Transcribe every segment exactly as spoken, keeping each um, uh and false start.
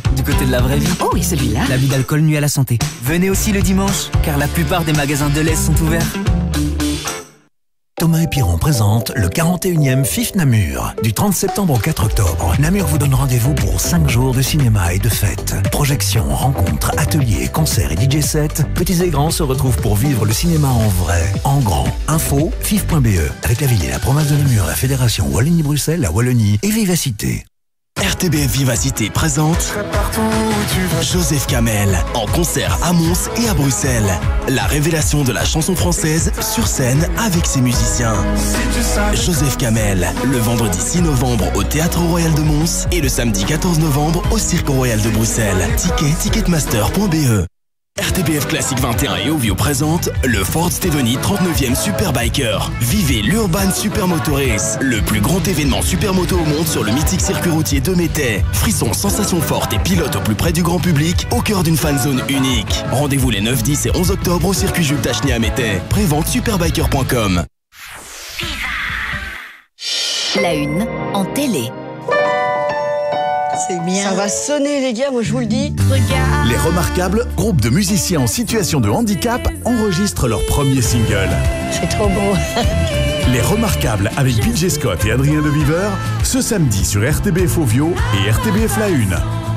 du côté de la vraie vie. Oh, et celui-là? L'abus d'alcool nuit à la santé. Venez aussi le dimanche, car la plupart des magasins Delhaize sont ouverts. Thomas et Piron présente le quarante et unième F I F Namur. Du trente septembre au quatre octobre, Namur vous donne rendez-vous pour cinq jours de cinéma et de fêtes. Projections, rencontres, ateliers, concerts et D J sets, petits et grands se retrouvent pour vivre le cinéma en vrai, en grand. Info, fif point be, avec la ville et la province de Namur, la fédération Wallonie-Bruxelles, la Wallonie et Vivacité. R T B F Vivacité présente Joseph Kamel en concert à Mons et à Bruxelles. La révélation de la chanson française sur scène avec ses musiciens. Joseph Kamel, le vendredi six novembre au Théâtre Royal de Mons et le samedi quatorze novembre au Cirque Royal de Bruxelles. Ticket ticketmaster point be. R T B F Classique vingt et un et Ovio présente le Ford Steveni trente-neuvième Superbiker. Vivez l'Urban Supermoto Race, le plus grand événement supermoto au monde sur le mythique circuit routier de Métais. Frissons, sensations fortes et pilotes au plus près du grand public, au cœur d'une fan zone unique. Rendez-vous les neuf, dix et onze octobre au circuit Jules Tachny à Métais. Prévente superbiker point com. La une en télé. C'est bien. Ça va sonner, les gars, moi je vous le dis. Regarde. Les Remarquables, groupe de musiciens en situation de handicap, enregistrent leur premier single. C'est trop beau. Les Remarquables avec B J Scott et Adrien De Viveur, ce samedi sur R T B F Ovio et R T B F La Une.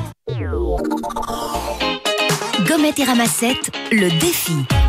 Gommette et ramassette, le défi.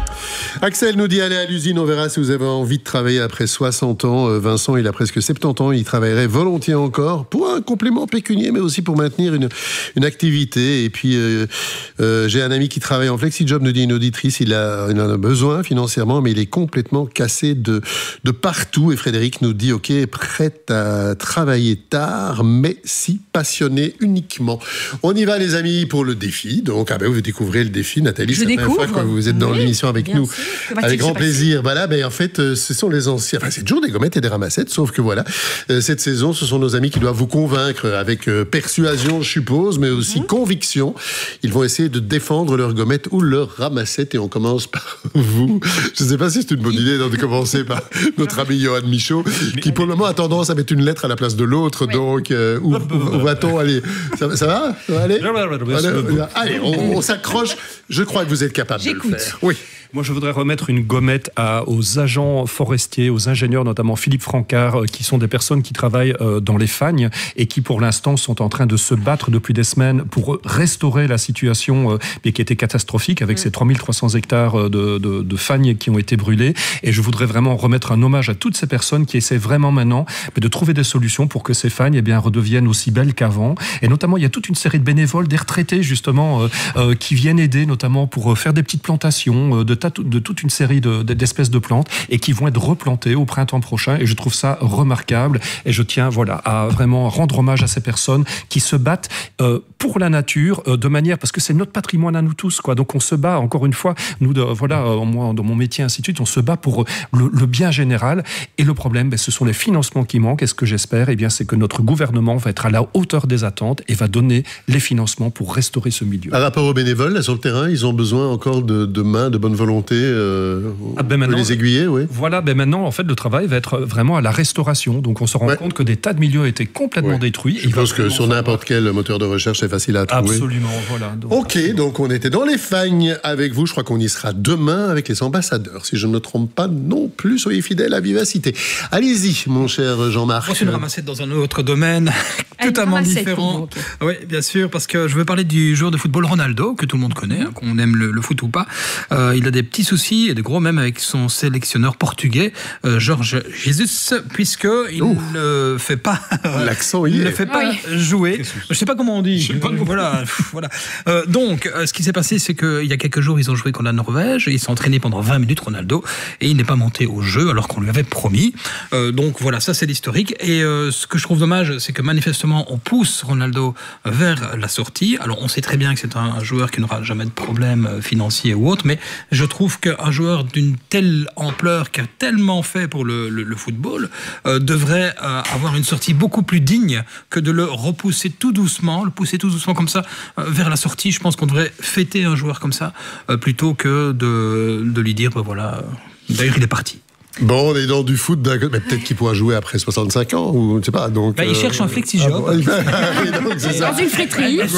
Axel nous dit allez à l'usine, on verra si vous avez envie de travailler après soixante ans. Vincent, il a presque soixante-dix ans, il travaillerait volontiers encore pour un complément pécunier, mais aussi pour maintenir une, une activité. Et puis, euh, euh, j'ai un ami qui travaille en flexi-job, nous dit une auditrice, il, a, il en a besoin financièrement, mais il est complètement cassé de, de partout. Et Frédéric nous dit, ok, prête à travailler tard, mais si passionné uniquement. On y va les amis pour le défi. Donc, ah ben, vous découvrez le défi, Nathalie, c'est la première fois que vous êtes dans oui, l'émission avec nous. Sûr. Avec grand plaisir. Bah là, ben, en fait, ce sont les anciens. Enfin, c'est toujours des gommettes et des ramassettes, sauf que voilà, cette saison, ce sont nos amis qui doivent vous convaincre avec persuasion, je suppose, mais aussi mmh. conviction. Ils vont essayer de défendre leurs gommettes ou leurs ramassettes. Et on commence par vous. Je ne sais pas si c'est une bonne idée de commencer par notre ami Johan Michaud, qui pour le moment a tendance à mettre une lettre à la place de l'autre. Oui. Donc, euh, où, où va-t-on aller? Ça, ça va? Ça va aller? Allez, allez on, on s'accroche. Je crois que vous êtes capable J'écoute. de le faire. Oui. Moi, je voudrais remettre une gommette à, aux agents forestiers, aux ingénieurs, notamment Philippe Francard, euh, qui sont des personnes qui travaillent euh, dans les fagnes et qui, pour l'instant, sont en train de se battre depuis des semaines pour restaurer la situation euh, mais qui était catastrophique avec mmh. ces trois mille trois cents hectares de, de, de fagnes qui ont été brûlés. Et je voudrais vraiment remettre un hommage à toutes ces personnes qui essaient vraiment maintenant mais de trouver des solutions pour que ces fagnes eh bien, redeviennent aussi belles qu'avant. Et notamment, il y a toute une série de bénévoles, des retraités, justement, euh, euh, qui viennent aider, notamment pour faire des petites plantations euh, de de toute une série de, d'espèces de plantes et qui vont être replantées au printemps prochain et je trouve ça remarquable et je tiens voilà, à vraiment rendre hommage à ces personnes qui se battent euh, pour la nature euh, de manière, parce que c'est notre patrimoine à nous tous, quoi. Donc on se bat, encore une fois, nous, de, voilà, euh, moi, dans mon métier, ainsi de suite, on se bat pour le, le bien général et le problème, ben, ce sont les financements qui manquent et ce que j'espère, eh bien, c'est que notre gouvernement va être à la hauteur des attentes et va donner les financements pour restaurer ce milieu. Par rapport aux bénévoles, là, sur le terrain, ils ont besoin encore de, de mains, de bonne volonté. Euh, ah ben maintenant, les aiguiller, oui. Voilà, ben maintenant, en fait, le travail va être vraiment à la restauration. Donc, on se rend ouais. compte que des tas de milieux ont été complètement ouais. détruits. Je pense que sur n'importe quel moteur de recherche, c'est facile à trouver. Absolument, voilà. Donc, ok, euh... donc on était dans les fagnes avec vous. Je crois qu'on y sera demain avec les ambassadeurs. Si je ne me trompe pas non plus, soyez fidèles à Vivacité. Allez-y, mon cher Jean-Marc. Moi, c'est une ramassette dans un autre domaine, totalement différent. Okay. Oui, bien sûr, parce que je veux parler du joueur de football Ronaldo, que tout le monde connaît, hein, qu'on aime le, le foot ou pas. Euh, il a des petits soucis, et des gros même avec son sélectionneur portugais, euh, Jorge Jesus, puisqu'il oh. ne fait pas, l'accent il ne fait pas oui. jouer. Je ne sais pas comment on dit. Pas voilà, voilà. Euh, donc, euh, ce qui s'est passé, c'est qu'il y a quelques jours, ils ont joué contre la Norvège, et il s'est entraîné pendant vingt minutes, Ronaldo, et il n'est pas monté au jeu alors qu'on lui avait promis. Euh, donc voilà, ça c'est l'historique. Et euh, ce que je trouve dommage, c'est que manifestement, on pousse Ronaldo vers la sortie. Alors, on sait très bien que c'est un joueur qui n'aura jamais de problème financier ou autre, mais je trouve qu'un joueur d'une telle ampleur, qui a tellement fait pour le, le, le football, euh, devrait euh, avoir une sortie beaucoup plus digne que de le repousser tout doucement, le pousser tout doucement comme ça euh, vers la sortie. Je pense qu'on devrait fêter un joueur comme ça euh, plutôt que de, de lui dire, ben voilà, d'ailleurs il est parti. Bon, on est dans du foot, mais peut-être qu'il pourra jouer après soixante-cinq ans, ou je sais pas. Donc, bah, il euh... cherche un flexi-job. Ah, bon, c'est ça. Dans une friterie.